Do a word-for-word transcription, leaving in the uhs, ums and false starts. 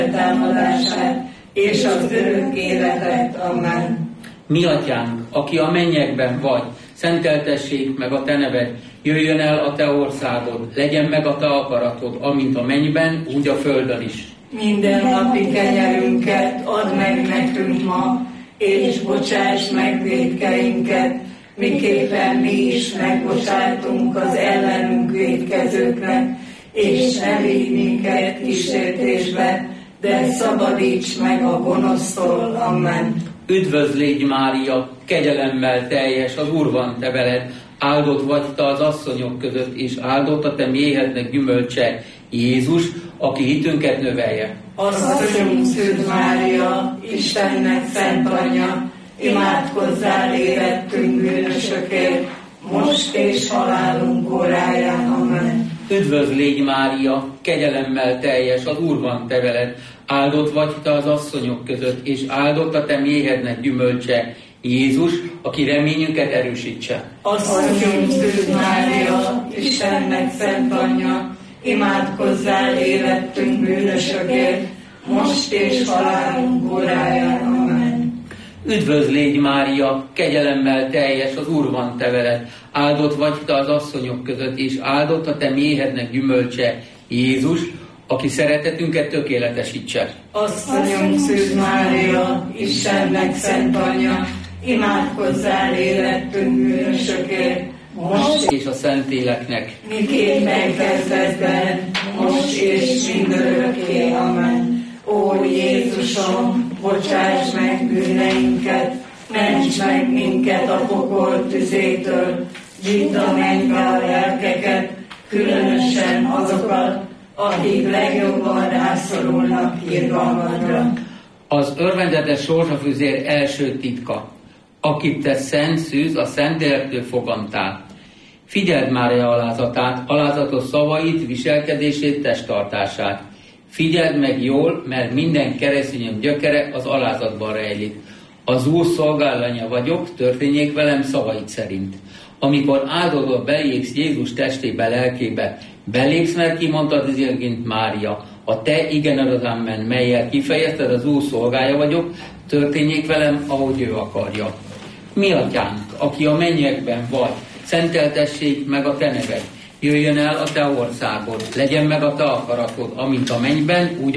támadását és az örök életet. Amen. Mi atyánk, aki a mennyekben vagy, szenteltessék meg a te neved, jöjjön el a te országod, legyen meg a te akaratod, amint a mennyben, úgy a földön is. Minden napi kenyerünket add meg nekünk ma, és bocsáss meg vétkeinket, miképpen mi is megbocsátunk az ellenünk vétkezőknek, és ne vigy minket kísértésbe, de szabadíts meg a gonosztól. Amen. Üdvözl légy Mária, kegyelemmel teljes, az Úr van te veled, áldott vagy te az asszonyok között, és áldott a te méhednek gyümölcse, Jézus, aki hitünket növelje. Asszonyunk Szűz Mária, Istennek szent anyja, imádkozzál érettünk bűnösökért, most és halálunk óráján. Amen. Üdvözl légy Mária, kegyelemmel teljes, az Úr van te veled, áldott vagy te az asszonyok között, és áldott a te méhednek gyümölcse, Jézus, aki reményünket erősítse. Asszonyunk Szűz Mária, Istennek szent anyja, imádkozzál érettünk bűnösökért, most és halálunk óráján. Amen. Üdvözl légy Mária, kegyelemmel teljes, az Úr van te veled, áldott vagy te az asszonyok között, és áldott a te méhednek gyümölcse, Jézus, aki szeretetünket tökéletesítse. Asszonyunk Szűz Mária, Istennek szent anyja, imádkozzál érettünk bűnösökért, most és a Szentléleknek, miképp megkezdetben, most és mindörökké. Amen. Ó Jézusom, bocsáss meg bűneinket, ments meg minket a pokol tüzétől, vidd a mennybe a lelkeket, különösen azokat, akik legjobban rászorulnak irgalmadra. Az örvendetes sorsafüzér első titka, akit te szent szűz, a Szentlélektől fogantál. Figyeld Mária alázatát, alázatos szavait, viselkedését, testtartását. Figyeld meg jól, mert minden keresztényem gyökere az alázatban rejlik. Az Úr szolgállánya vagyok, történjék velem szavait szerint. Amikor áldozva belépsz Jézus testébe, lelkébe, belépsz, mert kimondtad az igényt Mária, a te igened amen, mellyel kifejezted, az Úr szolgája vagyok, történjék velem, ahogy ő akarja. Mi atyánk, aki a mennyekben vagy, szenteltessék meg a te neved, jöjjön el a te országod, legyen meg a te akaratod, amint a mennyben, úgy